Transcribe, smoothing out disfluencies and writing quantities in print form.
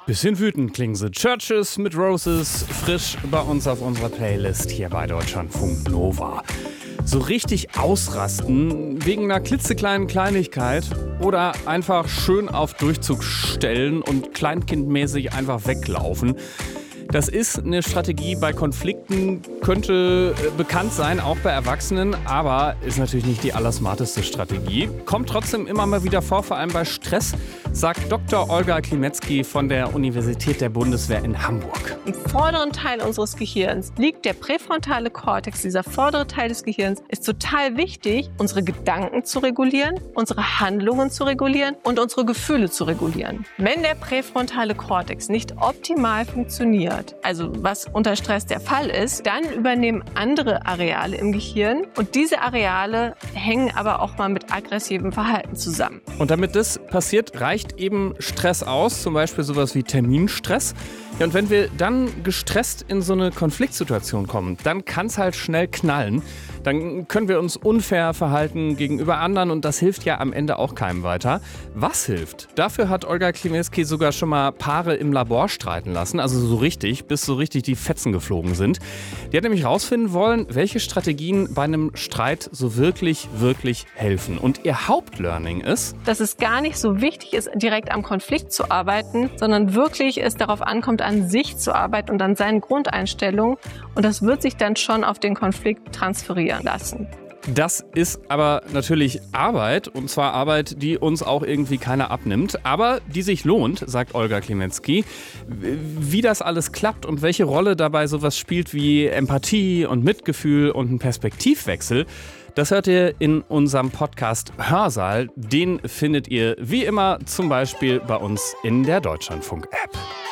Bisschen wütend klingen sie. Churches mit Roses, frisch bei uns auf unserer Playlist hier bei Deutschlandfunk Nova. So richtig ausrasten wegen einer klitzekleinen Kleinigkeit oder einfach schön auf Durchzug stellen und kleinkindmäßig einfach weglaufen. Das ist eine Strategie bei Konflikten, könnte bekannt sein, auch bei Erwachsenen, aber ist natürlich nicht die allersmarteste Strategie. Kommt trotzdem immer mal wieder vor, vor allem bei Stress, sagt Dr. Olga Klimetzky von der Universität der Bundeswehr in Hamburg. Im vorderen Teil unseres Gehirns liegt der präfrontale Kortex. Dieser vordere Teil des Gehirns ist total wichtig, unsere Gedanken zu regulieren, unsere Handlungen zu regulieren und unsere Gefühle zu regulieren. Wenn der präfrontale Kortex nicht optimal funktioniert, also was unter Stress der Fall ist, dann übernehmen andere Areale im Gehirn und diese Areale hängen aber auch mal mit aggressivem Verhalten zusammen. Und damit das passiert, reicht eben Stress aus, zum Beispiel sowas wie Terminstress. Ja, und wenn wir dann gestresst in so eine Konfliktsituation kommen, dann kann es halt schnell knallen. Dann können wir uns unfair verhalten gegenüber anderen und das hilft ja am Ende auch keinem weiter. Was hilft? Dafür hat Olga Klimetzky sogar schon mal Paare im Labor streiten lassen, also so richtig, bis so richtig die Fetzen geflogen sind. Die hat nämlich rausfinden wollen, welche Strategien bei einem Streit so wirklich helfen. Und ihr Hauptlearning ist, dass es gar nicht so wichtig ist, direkt am Konflikt zu arbeiten, sondern wirklich es darauf ankommt, an sich zu arbeiten und an seinen Grundeinstellungen. Und das wird sich dann schon auf den Konflikt transferieren lassen. Das ist aber natürlich Arbeit, und zwar Arbeit, die uns auch irgendwie keiner abnimmt, aber die sich lohnt, sagt Olga Klimetzky. Wie das alles klappt und welche Rolle dabei sowas spielt wie Empathie und Mitgefühl und ein Perspektivwechsel, das hört ihr in unserem Podcast Hörsaal. Den findet ihr wie immer zum Beispiel bei uns in der Deutschlandfunk-App.